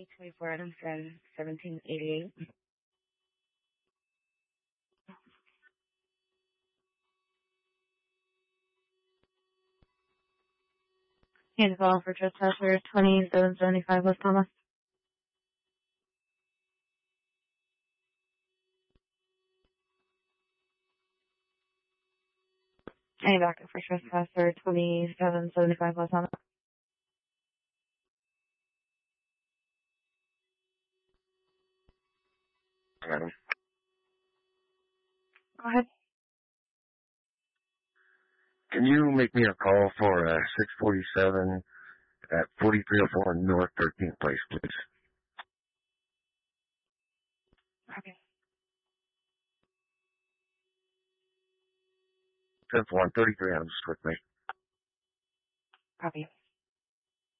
824 Adams and 1788. He's calling for trespasser 2775 West Thomas. Any backup for trespasser 2775 West Thomas. Madam, Go ahead. can you make me a call for 647 at 4304 North 13th Place, please? Okay. 10th 133 Adams with me. Copy.